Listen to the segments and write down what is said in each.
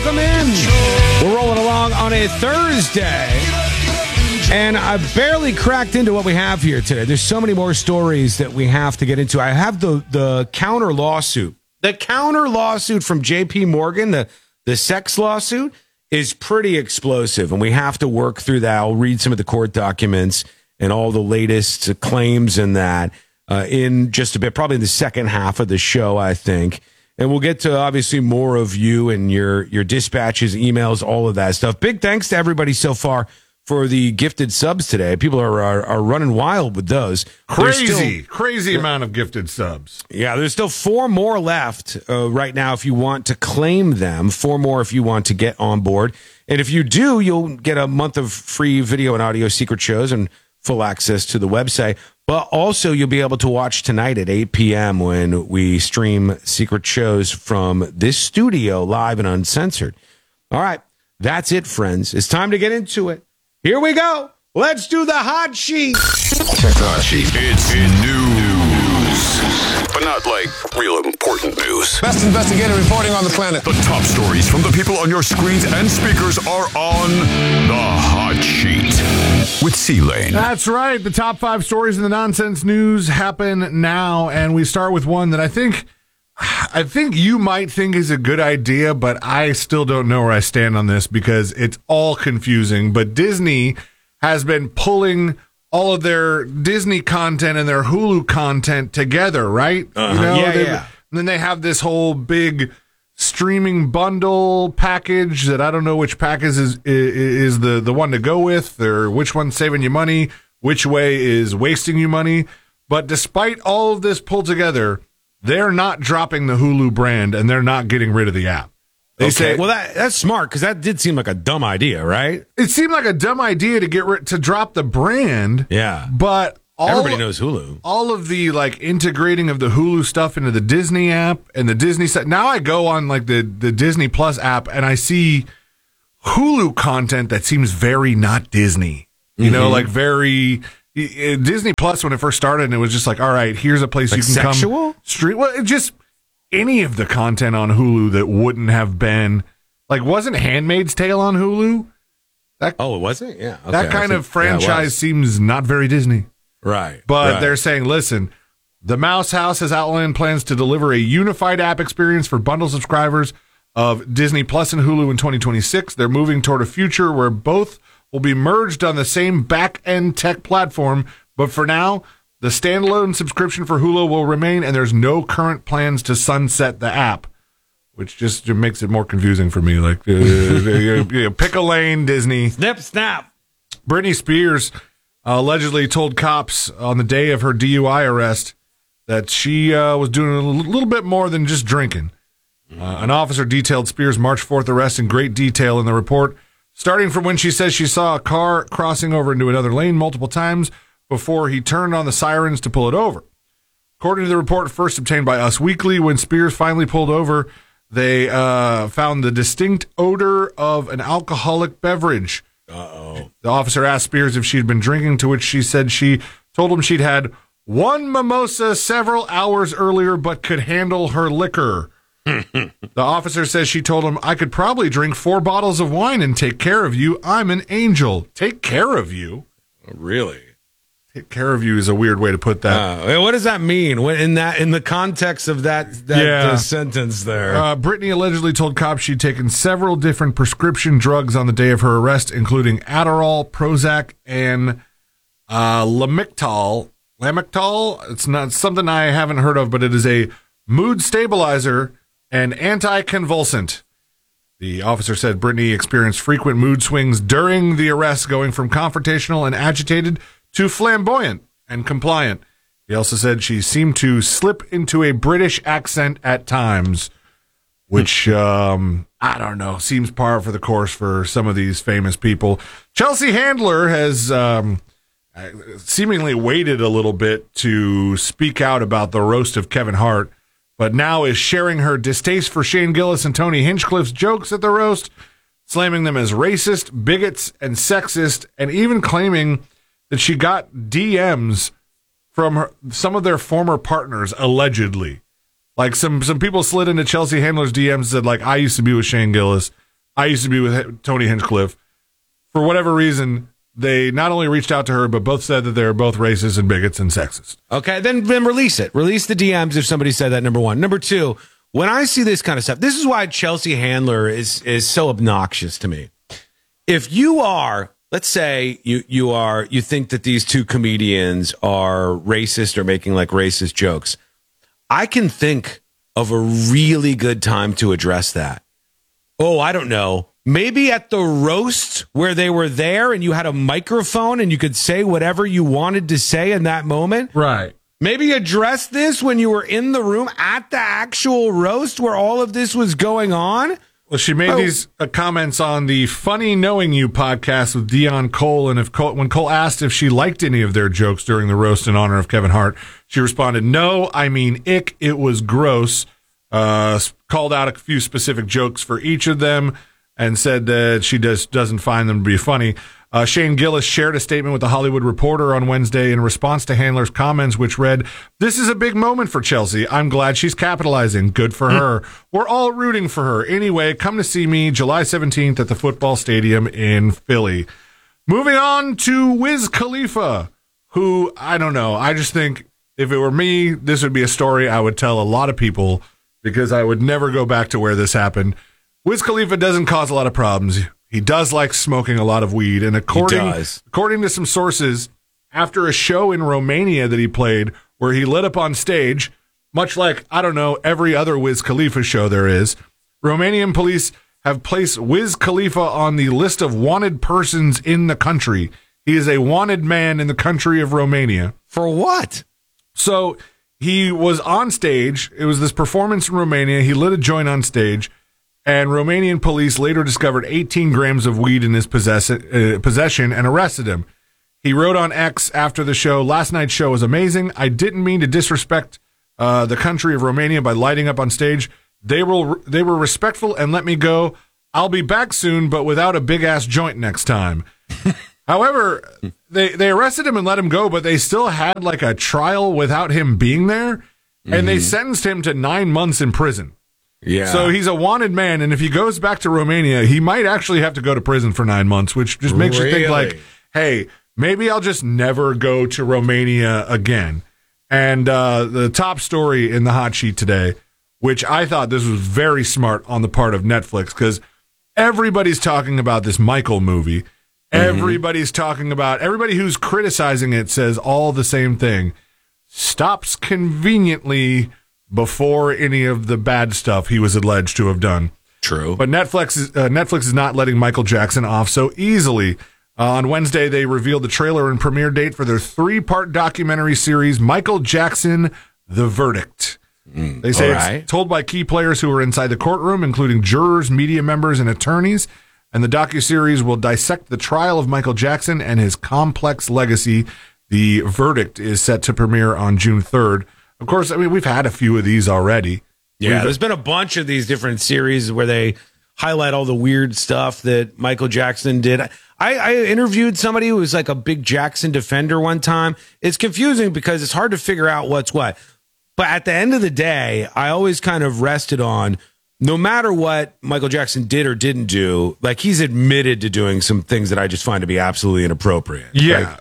welcome in. We're rolling along on a Thursday, and I barely cracked into what we have here today. There's so many more stories that we have to get into. I have the counter lawsuit. The counter lawsuit from J.P. Morgan, the sex lawsuit, is pretty explosive, and we have to work through that. I'll read some of the court documents and all the latest claims in that in just a bit, probably in the second half of the show, I think. And we'll get to, obviously, more of you and your dispatches, emails, all of that stuff. Big thanks to everybody so far for the gifted subs today. People are running wild with those. Crazy amount of gifted subs. Yeah, there's still 4 more left right now if you want to claim them. 4 more if you want to get on board. And if you do, you'll get a month of free video and audio secret shows and full access to the website. But also, you'll be able to watch tonight at 8 p.m. when we stream secret shows from this studio live and uncensored. All right, that's it, friends. It's time to get into it. Here we go. Let's do the hot sheet. Check the hot sheet. It's news, but not like real important news. Best investigative reporting on the planet. The top stories from the people on your screens and speakers are on the hot sheet with C-Lane. That's right. The top 5 stories in the nonsense news happen now, and we start with one that I think you might think is a good idea, but I still don't know where I stand on this because it's all confusing. But Disney has been pulling all of their Disney content and their Hulu content together, right? Yeah. And then they have this whole big streaming bundle package that I don't know which package is the one to go with, or which one's saving you money, which way is wasting you money. But despite all of this pulled together, they're not dropping the Hulu brand, and they're not getting rid of the app. They say, well, that's smart, because that did seem like a dumb idea, right? It seemed like a dumb idea to drop the brand. Yeah. But everybody knows Hulu. All of the integrating of the Hulu stuff into the Disney app and the Disney set. Now I go on the Disney Plus app and I see Hulu content that seems very not Disney. You know, very Disney Plus when it first started, and it was just all right, here's a place you can sexual? Come stream. Well, it just any of the content on Hulu that wouldn't have been wasn't Handmaid's Tale on Hulu? It wasn't? Yeah. Okay, that kind of franchise seems not very Disney. Right. But they're saying, listen, the Mouse House has outlined plans to deliver a unified app experience for bundle subscribers of Disney Plus and Hulu in 2026. They're moving toward a future where both will be merged on the same back-end tech platform. But for now, the standalone subscription for Hulu will remain, and there's no current plans to sunset the app, which just makes it more confusing for me. Pick a lane, Disney. Snip, snap. Britney Spears allegedly told cops on the day of her DUI arrest that she was doing a little bit more than just drinking. An officer detailed Spears' March 4th arrest in great detail in the report, starting from when she says she saw a car crossing over into another lane multiple times before he turned on the sirens to pull it over. According to the report first obtained by Us Weekly, when Spears finally pulled over, they found the distinct odor of an alcoholic beverage. Uh-oh. The officer asked Spears if she'd been drinking, to which she said she told him she'd had one mimosa several hours earlier but could handle her liquor. The officer says she told him, I could probably drink 4 bottles of wine and take care of you. I'm an angel. Take care of you? Really? Take care of you is a weird way to put that. What does that mean in the context of that sentence there? Britney allegedly told cops she'd taken several different prescription drugs on the day of her arrest, including Adderall, Prozac, and Lamictal. Lamictal? It's not something I haven't heard of, but it is a mood stabilizer and anticonvulsant. The officer said Britney experienced frequent mood swings during the arrest, going from confrontational and agitated to flamboyant and compliant. He also said she seemed to slip into a British accent at times, which, I don't know, seems par for the course for some of these famous people. Chelsea Handler has seemingly waited a little bit to speak out about the roast of Kevin Hart, but now is sharing her distaste for Shane Gillis and Tony Hinchcliffe's jokes at the roast, slamming them as racist, bigots, and sexist, and even claiming that she got DMs from some of their former partners, allegedly. Some people slid into Chelsea Handler's DMs and said, I used to be with Shane Gillis. I used to be with Tony Hinchcliffe. For whatever reason, they not only reached out to her, but both said that they're both racist and bigots and sexist. Okay, then release it. Release the DMs if somebody said that, number one. Number two, when I see this kind of stuff, this is why Chelsea Handler is so obnoxious to me. If you are, let's say you think that these two comedians are racist or making like racist jokes, I can think of a really good time to address that. Oh, I don't know. Maybe at the roast where they were there and you had a microphone and you could say whatever you wanted to say in that moment. Right. Maybe address this when you were in the room at the actual roast where all of this was going on. Well, she made these comments on the Funny Knowing You podcast with Dion Cole, and when Cole asked if she liked any of their jokes during the roast in honor of Kevin Hart, she responded, "No, I mean ick, it was gross." Called out a few specific jokes for each of them and said that she doesn't find them to be funny. Shane Gillis shared a statement with The Hollywood Reporter on Wednesday in response to Handler's comments, which read, "This is a big moment for Chelsea. I'm glad she's capitalizing. Good for her. We're all rooting for her. Anyway, come to see me July 17th at the football stadium in Philly." Moving on to Wiz Khalifa, who, I don't know. I just think if it were me, this would be a story I would tell a lot of people because I would never go back to where this happened. Wiz Khalifa doesn't cause a lot of problems. He does like smoking a lot of weed, and according to some sources, after a show in Romania that he played where he lit up on stage, much like, I don't know, every other Wiz Khalifa show there is, Romanian police have placed Wiz Khalifa on the list of wanted persons in the country. He is a wanted man in the country of Romania. For what? So he was on stage. It was this performance in Romania. He lit a joint on stage. And Romanian police later discovered 18 grams of weed in his possession and arrested him. He wrote on X after the show, "Last night's show was amazing. I didn't mean to disrespect the country of Romania by lighting up on stage. They were respectful and let me go. I'll be back soon, but without a big-ass joint next time." However, they arrested him and let him go, but they still had like a trial without him being there, and they sentenced him to 9 months in prison. Yeah. So he's a wanted man, and if he goes back to Romania, he might actually have to go to prison for 9 months, which just makes you think like, hey, maybe I'll just never go to Romania again. And the top story in the hot sheet today, which I thought this was very smart on the part of Netflix, because everybody's talking about this Michael movie. Everybody's talking about, everybody who's criticizing it says all the same thing. Stops conveniently before any of the bad stuff he was alleged to have done. True. But Netflix is not letting Michael Jackson off so easily. On Wednesday, they revealed the trailer and premiere date for their 3-part documentary series, Michael Jackson, The Verdict. They say it's told by key players who were inside the courtroom, including jurors, media members, and attorneys. And the docuseries will dissect the trial of Michael Jackson and his complex legacy. The Verdict is set to premiere on June 3rd. Of course, I mean, we've had a few of these already. Yeah, there's been a bunch of these different series where they highlight all the weird stuff that Michael Jackson did. I interviewed somebody who was like a big Jackson defender one time. It's confusing because it's hard to figure out what's what. But at the end of the day, I always kind of rested on, no matter what Michael Jackson did or didn't do, like he's admitted to doing some things that I just find to be absolutely inappropriate. Yeah,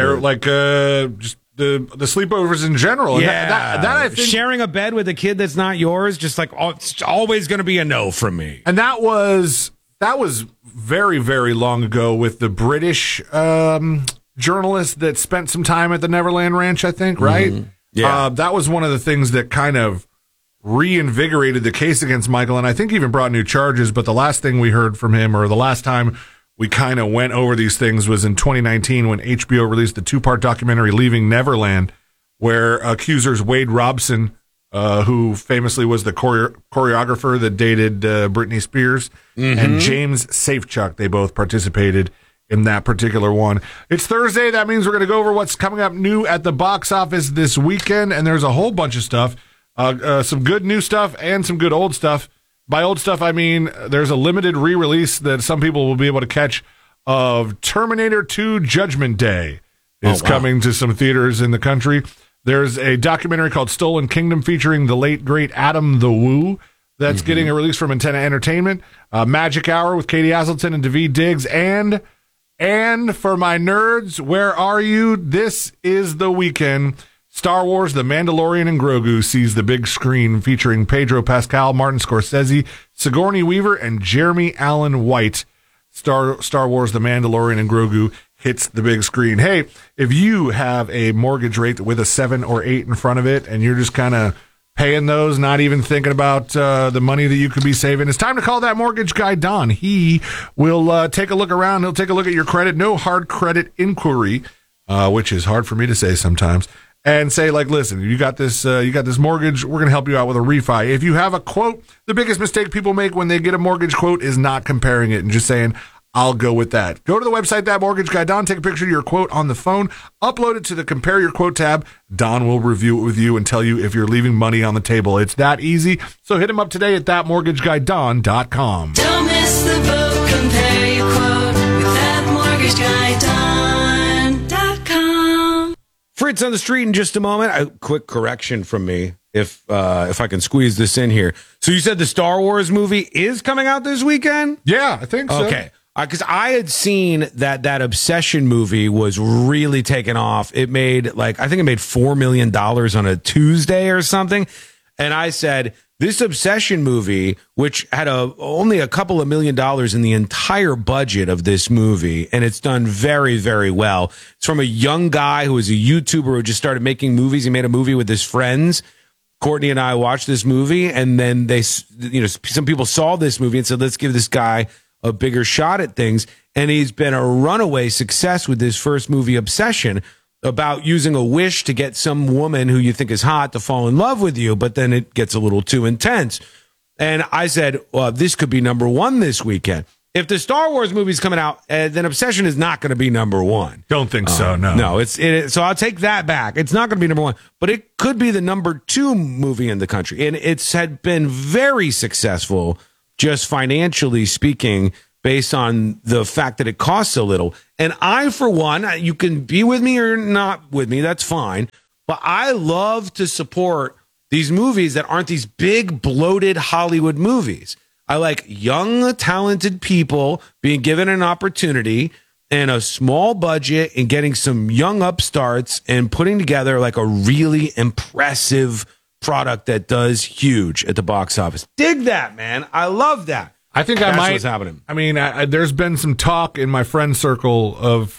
just the sleepovers in general. Yeah, that I think, sharing a bed with a kid that's not yours, just like it's always going to be a no from me. And that was very, very long ago with the British journalist that spent some time at the Neverland Ranch, I think, right? Yeah, that was one of the things that kind of reinvigorated the case against Michael, and I think even brought new charges. But the last thing we heard from him, or the last time we kind of went over these things, was in 2019 when HBO released the 2-part documentary Leaving Neverland, where accusers Wade Robson, who famously was the choreographer that dated Britney Spears, and James Safechuck, they both participated in that particular one. It's Thursday. That means we're going to go over what's coming up new at the box office this weekend, and there's a whole bunch of stuff. Some good new stuff and some good old stuff. By old stuff, I mean there's a limited re-release that some people will be able to catch of Terminator 2 Judgment Day. It's coming to some theaters in the country. There's a documentary called Stolen Kingdom featuring the late, great Adam the Woo that's getting a release from Antenna Entertainment. Magic Hour with Katie Aselton and Daveed Diggs. And for my nerds, where are you? This is the weekend. Star Wars, The Mandalorian and Grogu sees the big screen, featuring Pedro Pascal, Martin Scorsese, Sigourney Weaver, and Jeremy Allen White. Star Wars, The Mandalorian and Grogu hits the big screen. Hey, if you have a mortgage rate with a 7 or 8 in front of it, and you're just kind of paying those, not even thinking about the money that you could be saving, it's time to call that mortgage guy, Don. He will take a look around. He'll take a look at your credit. No hard credit inquiry, which is hard for me to say sometimes. And say, like, listen, you got this mortgage, we're going to help you out with a refi. If you have a quote, the biggest mistake people make when they get a mortgage quote is not comparing it and just saying, I'll go with that. Go to the website, That Mortgage Guy. Don, take a picture of your quote on the phone, upload it to the Compare Your Quote tab. Don will review it with you and tell you if you're leaving money on the table. It's that easy. So hit him up today at thatmortgageguyDon.com. Don't miss the boat. Compare your quote with thatmortgageguyDon.com. Fritz on the street in just a moment. A quick correction from me, if I can squeeze this in here. So you said the Star Wars movie is coming out this weekend? Yeah, I think so. Okay. Because I had seen that Obsession movie was really taking off. It made I think it made $4 million on a Tuesday or something. And I said, this Obsession movie, which had only a couple of $1 million in the entire budget of this movie, and it's done very, very well. It's from a young guy who was a YouTuber who just started making movies. He made a movie with his friends. Courtney and I watched this movie, and then some people saw this movie and said, let's give this guy a bigger shot at things. And he's been a runaway success with this first movie, Obsession, about using a wish to get some woman who you think is hot to fall in love with you, but then it gets a little too intense. And I said, well, this could be number one this weekend. If the Star Wars movie's coming out, then Obsession is not going to be number one. Don't think so, no. No, so I'll take that back. It's not going to be number one, but it could be the number 2 movie in the country. And it's had been very successful, just financially speaking, based on the fact that it costs so little. And I, for one, you can be with me or not with me, that's fine. But I love to support these movies that aren't these big, bloated Hollywood movies. I like young, talented people being given an opportunity and a small budget and getting some young upstarts and putting together like a really impressive product that does huge at the box office. Dig that, man. I love that. I think That's I might. What's happening. I mean, there's been some talk in my friend circle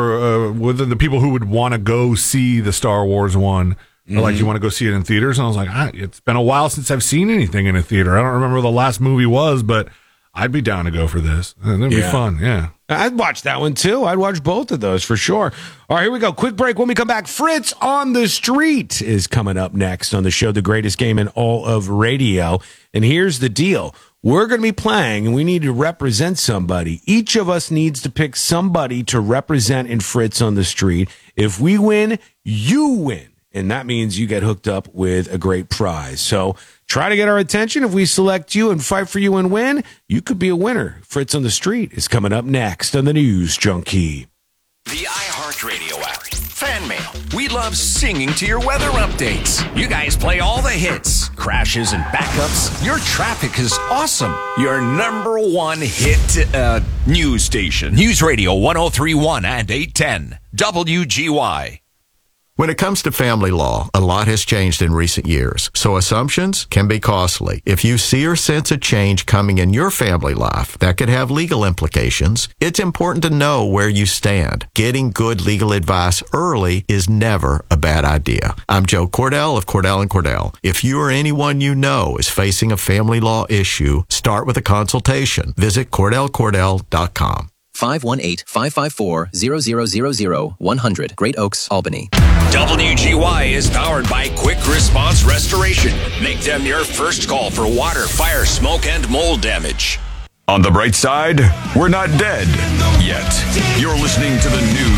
with the people who would want to go see the Star Wars one. Mm-hmm. Like, you want to go see it in theaters? And I was like, it's been a while since I've seen anything in a theater. I don't remember what the last movie was, but I'd be down to go for this. It'd be fun, yeah. I'd watch that one, too. I'd watch both of those for sure. All right, here we go. Quick break. When we come back, Fritz on the Street is coming up next on the show, The Greatest Game in All of Radio. And here's the deal. We're going to be playing, and we need to represent somebody. Each of us needs to pick somebody to represent in Fritz on the Street. If we win, you win. And that means you get hooked up with a great prize. So try to get our attention. If we select you and fight for you and win, you could be a winner. Fritz on the Street is coming up next on the News Junkie. The iHeartRadio app. Fan mail. We love singing to your weather updates. You guys play all the hits, crashes, and backups. Your traffic is awesome. Your number one hit news station. News Radio 103.1 and 810. WGY. When it comes to family law, a lot has changed in recent years, so assumptions can be costly. If you see or sense a change coming in your family life that could have legal implications, it's important to know where you stand. Getting good legal advice early is never a bad idea. I'm Joe Cordell of Cordell & Cordell. If you or anyone you know is facing a family law issue, start with a consultation. Visit CordellCordell.com. 518-554-0000-100 Great Oaks, Albany. WGY is powered by Quick Response Restoration. Make them your first call for water, fire, smoke, and mold damage. On the bright side, we're not dead yet. You're listening to the News